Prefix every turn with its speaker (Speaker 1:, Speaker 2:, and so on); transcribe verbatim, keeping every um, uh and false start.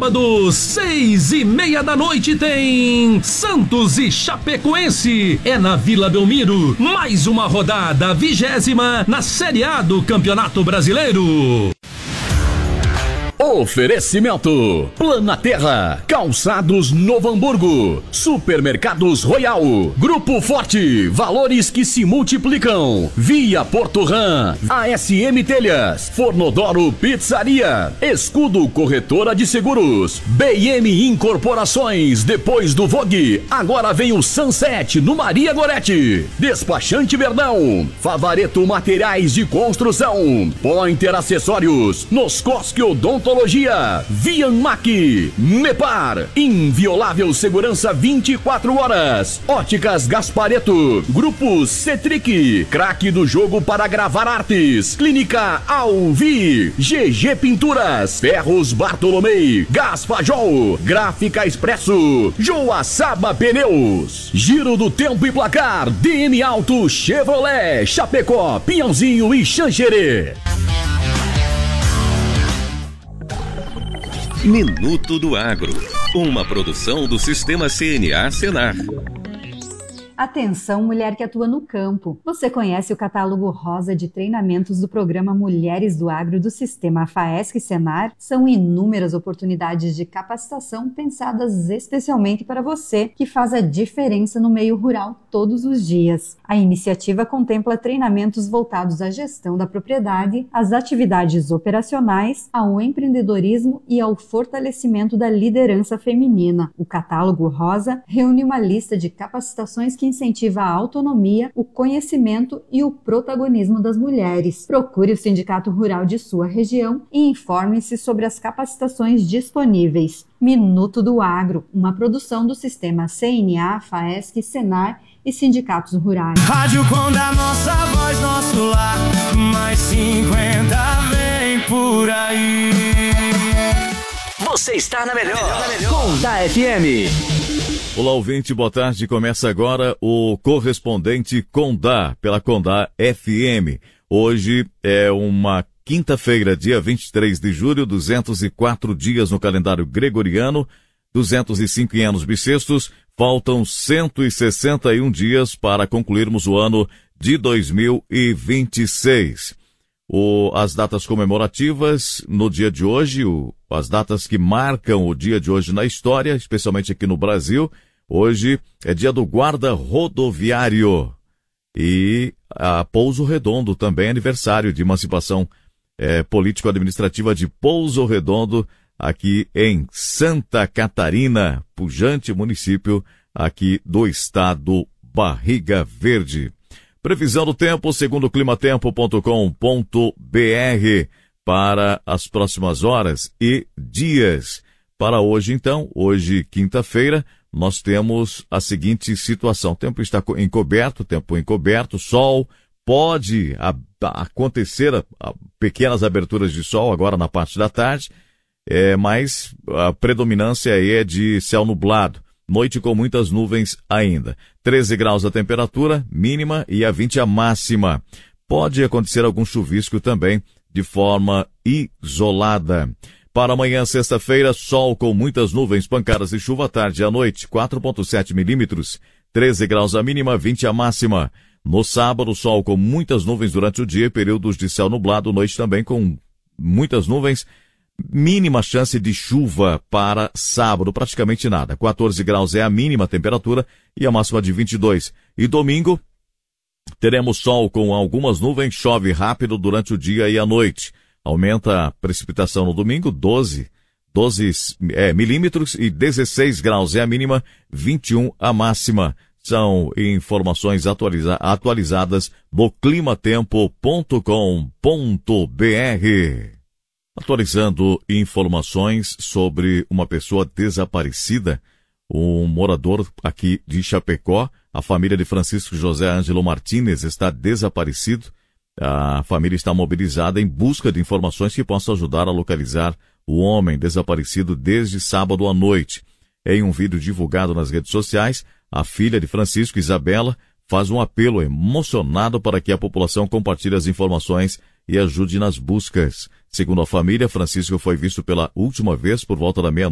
Speaker 1: sábado, seis e meia da noite tem Santos e Chapecoense. É na Vila Belmiro, mais uma rodada, vigésima na Série A do Campeonato Brasileiro.
Speaker 2: Oferecimento: Planaterra, Calçados Novo Hamburgo, Supermercados Royal, Grupo Forte, valores que se multiplicam, Via Porto Ram, A S M Telhas, Fornodoro Pizzaria, Escudo Corretora de Seguros, B M Incorporações. Depois do Vogue, agora vem o Sunset no Maria Gorete, Despachante Verdão, Favareto Materiais de Construção, Pointer Acessórios, Noscosque Odontologia, Vianmac, Mepar, inviolável segurança vinte e quatro horas, Óticas Gaspareto, Grupo Cetric, craque do jogo para gravar artes, Clínica Alvi, G G Pinturas, Ferros Bartolomei, Gasfajol, Gráfica Expresso, Joaçaba Pneus, Giro do Tempo e Placar, D M Auto Chevrolet, Chapecó, Pinhãozinho e Xanxerê.
Speaker 3: Minuto do Agro, uma produção do Sistema C N A Senar.
Speaker 4: Atenção, mulher que atua no campo. Você conhece o catálogo rosa de treinamentos do programa Mulheres do Agro do Sistema FAESC Senar? São inúmeras oportunidades de capacitação pensadas especialmente para você, que faz a diferença no meio rural todos os dias. A iniciativa contempla treinamentos voltados à gestão da propriedade, às atividades operacionais, ao empreendedorismo e ao fortalecimento da liderança feminina. O catálogo rosa reúne uma lista de capacitações que incentiva a autonomia, o conhecimento e o protagonismo das mulheres. Procure o Sindicato Rural de sua região e informe-se sobre as capacitações disponíveis. Minuto do Agro, uma produção do Sistema C N A, FAESC, Senar e Sindicatos Rurais.
Speaker 5: Rádio com da nossa voz, nosso lar, mais cinquenta vem por aí.
Speaker 2: Você está na melhor, Condá F M.
Speaker 6: Olá, ouvinte, boa tarde. Começa agora o correspondente Condá, pela Condá F M. Hoje é uma quinta-feira, dia vinte e três de julho, duzentos e quatro dias no calendário gregoriano, duzentos e cinco em anos bissextos. Faltam cento e sessenta e um dias para concluirmos o ano de dois mil e vinte e seis. O, as datas comemorativas no dia de hoje, o, as datas que marcam o dia de hoje na história, especialmente aqui no Brasil. Hoje é dia do guarda rodoviário e a Pouso Redondo também é aniversário de emancipação é, político-administrativa de Pouso Redondo, aqui em Santa Catarina, pujante município aqui do estado Barriga Verde. Previsão do tempo, segundo climatempo ponto com ponto br, para as próximas horas e dias. Para hoje, então, hoje, quinta-feira, nós temos a seguinte situação. O tempo está encoberto, tempo encoberto, sol, pode a, a acontecer a, a pequenas aberturas de sol agora na parte da tarde, é, mas a predominância aí é de céu nublado. Noite com muitas nuvens ainda. treze graus a temperatura mínima e a vinte a máxima. Pode acontecer algum chuvisco também de forma isolada. Para amanhã, sexta-feira, sol com muitas nuvens, pancadas de chuva à tarde e à noite, quatro vírgula sete milímetros. treze graus a mínima, vinte a máxima. No sábado, sol com muitas nuvens durante o dia, períodos de céu nublado, noite também com muitas nuvens. Mínima chance de chuva para sábado, praticamente nada. quatorze graus é a mínima temperatura e a máxima de vinte e dois. E domingo, teremos sol com algumas nuvens, chove rápido durante o dia e a noite. Aumenta a precipitação no domingo, doze, doze é, milímetros e dezesseis graus é a mínima, vinte e um a máxima. São informações atualiza- atualizadas no climatempo ponto com ponto br. Atualizando informações sobre uma pessoa desaparecida, um morador aqui de Chapecó, a família de Francisco José Ângelo Martínez está desaparecido. A família está mobilizada em busca de informações que possam ajudar a localizar o homem desaparecido desde sábado à noite. Em um vídeo divulgado nas redes sociais, a filha de Francisco, Isabela, faz um apelo emocionado para que a população compartilhe as informações e ajude nas buscas. Segundo a família, Francisco foi visto pela última vez por volta da meia-noite